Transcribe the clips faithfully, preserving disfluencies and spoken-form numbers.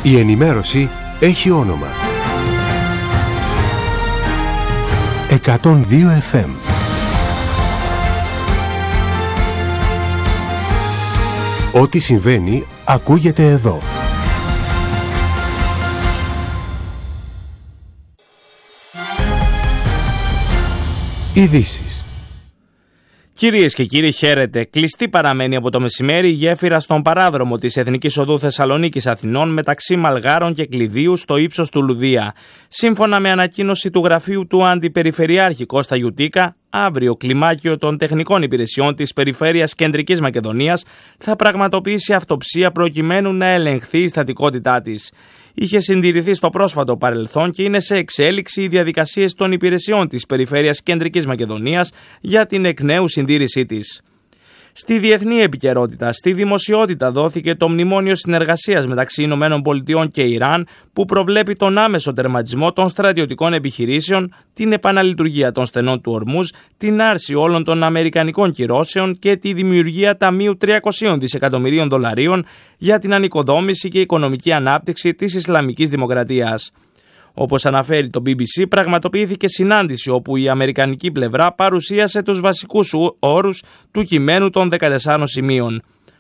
Η ενημέρωση έχει όνομα. εκατόν δύο εφ εμ. Ό,τι συμβαίνει ακούγεται εδώ. Ειδήσεις. Κυρίες και κύριοι, χαίρετε. Κλειστή παραμένει από το μεσημέρι η γέφυρα στον παράδρομο της Εθνικής Οδού Θεσσαλονίκης Αθηνών μεταξύ Μαλγάρων και Κλειδίου στο ύψος του Λουδία. Σύμφωνα με ανακοίνωση του γραφείου του Αντιπεριφερειάρχη Κώστα Γιουτίκα, αύριο κλιμάκιο των τεχνικών υπηρεσιών της Περιφέρειας Κεντρικής Μακεδονίας θα πραγματοποιήσει αυτοψία προκειμένου να ελεγχθεί η στατικότητά της. Είχε συντηρηθεί στο πρόσφατο παρελθόν και είναι σε εξέλιξη οι διαδικασίες των υπηρεσιών της Περιφέρειας Κεντρικής Μακεδονίας για την εκ νέου συντήρησή της. Στη διεθνή επικαιρότητα, στη δημοσιότητα δόθηκε το μνημόνιο συνεργασίας μεταξύ Ηνωμένων Πολιτειών και Ιράν που προβλέπει τον άμεσο τερματισμό των στρατιωτικών επιχειρήσεων, την επαναλειτουργία των στενών του Ορμούζ, την άρση όλων των αμερικανικών κυρώσεων και τη δημιουργία ταμείου τριακόσια δισεκατομμυρίων δολαρίων για την ανοικοδόμηση και οικονομική ανάπτυξη της Ισλαμικής Δημοκρατίας. Όπως αναφέρει το μπι μπι σι, πραγματοποιήθηκε συνάντηση όπου η αμερικανική πλευρά παρουσίασε τους βασικούς όρους του κειμένου των δεκατεσσάρων σημείων.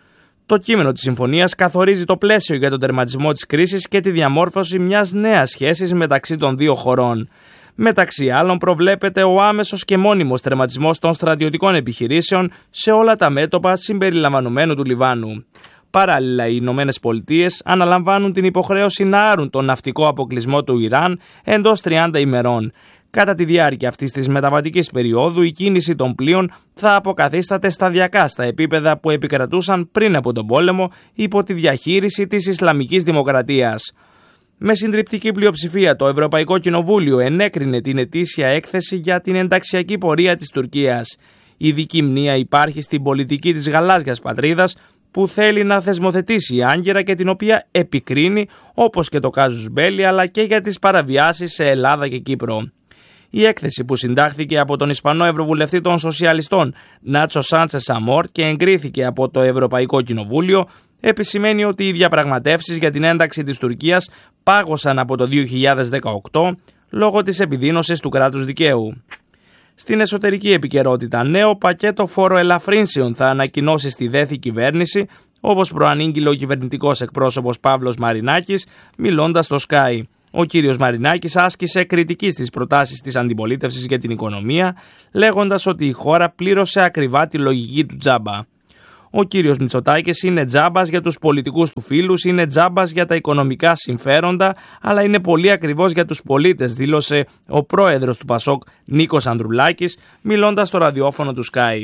Το κείμενο της συμφωνίας καθορίζει το πλαίσιο για τον τερματισμό της κρίσης και τη διαμόρφωση μιας νέας σχέσης μεταξύ των δύο χωρών. Μεταξύ άλλων προβλέπεται ο άμεσος και μόνιμος τερματισμός των στρατιωτικών επιχειρήσεων σε όλα τα μέτωπα συμπεριλαμβανομένου του Λιβάνου. Παράλληλα, οι Ηνωμένες Πολιτείες αναλαμβάνουν την υποχρέωση να άρουν τον ναυτικό αποκλεισμό του Ιράν εντός τριάντα ημερών. Κατά τη διάρκεια αυτής της μεταβατικής περίοδου, η κίνηση των πλοίων θα αποκαθίσταται σταδιακά στα επίπεδα που επικρατούσαν πριν από τον πόλεμο υπό τη διαχείριση της Ισλαμικής Δημοκρατίας. Με συντριπτική πλειοψηφία, το Ευρωπαϊκό Κοινοβούλιο ενέκρινε την ετήσια έκθεση για την ενταξιακή πορεία της Τουρκίας. Ειδική μνήα υπάρχει στην πολιτική της γαλάζιας πατρίδας, που θέλει να θεσμοθετήσει η Άγκυρα και την οποία επικρίνει, όπως και το κάζους μπέλι, αλλά και για τις παραβιάσεις σε Ελλάδα και Κύπρο. Η έκθεση, που συντάχθηκε από τον Ισπανό Ευρωβουλευτή των Σοσιαλιστών Νάτσο Σάντσες Αμόρ και εγκρίθηκε από το Ευρωπαϊκό Κοινοβούλιο, επισημαίνει ότι οι διαπραγματεύσεις για την ένταξη της Τουρκίας πάγωσαν από το δύο χιλιάδες δεκαοκτώ λόγω της επιδείνωσης του κράτους δικαίου. Στην εσωτερική επικαιρότητα, νέο πακέτο φοροελαφρύνσεων θα ανακοινώσει στη ΔΕΘ κυβέρνηση, όπως προανήγγειλε ο κυβερνητικός εκπρόσωπος Παύλος Μαρινάκης, μιλώντας στο Sky. Ο κύριος Μαρινάκης άσκησε κριτική στις προτάσεις της αντιπολίτευσης για την οικονομία, λέγοντας ότι η χώρα πλήρωσε ακριβά τη λογική του τζάμπα. Ο κύριος Μητσοτάκης είναι τζάμπας για τους πολιτικούς του φίλους, είναι τζάμπας για τα οικονομικά συμφέροντα, αλλά είναι πολύ ακριβώς για τους πολίτες, δήλωσε ο πρόεδρος του Πασόκ Νίκος Ανδρουλάκης, μιλώντας στο ραδιόφωνο του Sky.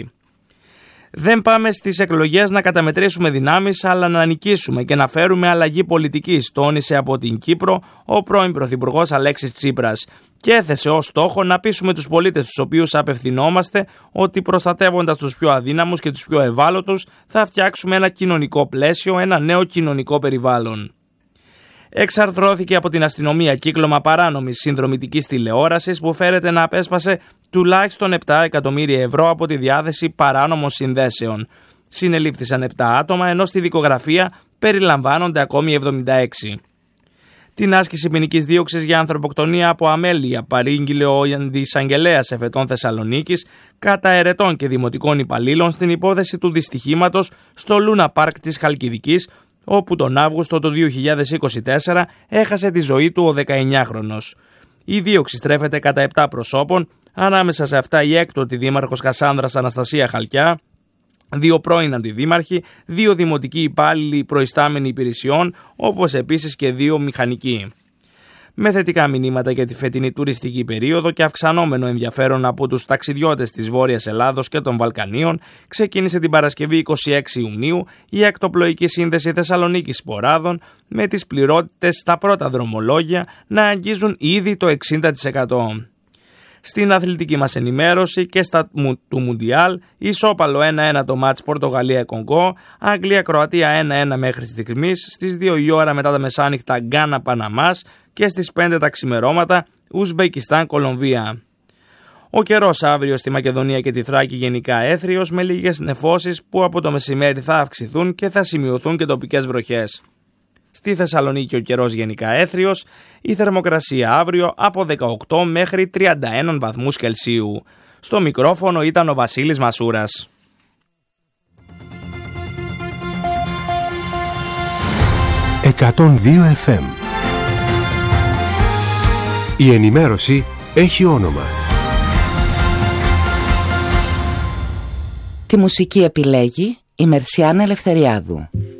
Δεν πάμε στις εκλογές να καταμετρήσουμε δυνάμεις, αλλά να νικήσουμε και να φέρουμε αλλαγή πολιτικής, τόνισε από την Κύπρο ο πρώην Πρωθυπουργός Αλέξης Τσίπρας. Και έθεσε ως στόχο να πείσουμε τους πολίτες στους οποίους απευθυνόμαστε ότι προστατεύοντας τους πιο αδύναμους και τους πιο ευάλωτους θα φτιάξουμε ένα κοινωνικό πλαίσιο, ένα νέο κοινωνικό περιβάλλον. Εξαρθρώθηκε από την αστυνομία κύκλωμα παράνομης συνδρομητικής τηλεόρασης που φέρεται να απέσπασε τουλάχιστον επτά εκατομμύρια ευρώ από τη διάθεση παράνομων συνδέσεων. Συνελήφθησαν επτά άτομα, ενώ στη δικογραφία περιλαμβάνονται ακόμη εβδομήντα έξι. Την άσκηση ποινικής δίωξης για ανθρωποκτονία από αμέλεια παρήγγειλε ο αντισαγγελέας εφετών Θεσσαλονίκης κατά ερετών και δημοτικών υπαλλήλων στην υπόθεση του δυστυχήματος στο Λούνα Πάρκ της Χαλκιδικής, όπου τον Αύγουστο του δύο χιλιάδες είκοσι τέσσερα έχασε τη ζωή του ο δεκαεννιάχρονος. Η δίωξη στρέφεται κατά επτά προσώπων, ανάμεσα σε αυτά η έκτοτη δήμαρχος Κασάνδρας Αναστασία Χαλκιά, δύο πρώην αντιδήμαρχοι, δύο δημοτικοί υπάλληλοι προϊστάμενοι υπηρεσιών, όπως επίσης και δύο μηχανικοί. Με θετικά μηνύματα για τη φετινή τουριστική περίοδο και αυξανόμενο ενδιαφέρον από τους ταξιδιώτες της Βόρειας Ελλάδος και των Βαλκανίων, ξεκίνησε την Παρασκευή είκοσι έξι Ιουνίου η εκτοπλοϊκή σύνδεση Θεσσαλονίκης Ποράδων, με τις πληρότητες στα πρώτα δρομολόγια να αγγίζουν ήδη το εξήντα τοις εκατό. Στην αθλητική μας ενημέρωση και στα του Μουντιάλ, ισόπαλο ένα ένα το μάτς Πορτογαλία-Κονγκό, Αγγλία-Κροατία ένα ένα μέχρι στιγμής, στις δύο η ώρα μετά τα μεσάνυχτα Γκάνα-Παναμάς και στις πέντε τα ξημερώματα Ουσμπεκιστάν-Κολομβία. Ο καιρός αύριο στη Μακεδονία και τη Θράκη γενικά έθριος, με λίγες νεφώσεις που από το μεσημέρι θα αυξηθούν και θα σημειωθούν και τοπικές βροχές. Στη Θεσσαλονίκη ο καιρός γενικά έθριος, η θερμοκρασία αύριο από δεκαοκτώ μέχρι τριάντα ένα βαθμούς Κελσίου. Στο μικρόφωνο ήταν ο Βασίλης Μασούρας. εκατόν δύο εφ εμ. Η ενημέρωση έχει όνομα. Τη μουσική επιλέγει η Μερσιάνα Ελευθεριάδου.